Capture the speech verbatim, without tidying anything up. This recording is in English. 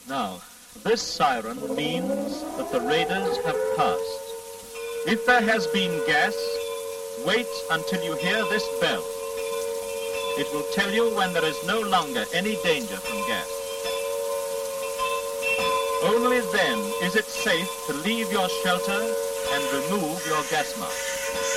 Now, this siren means that the raiders have passed. If there has been gas, wait until you hear this bell. It will tell you when there is no longer any danger from gas. Only then is it safe to leave your shelter and remove your gas mask.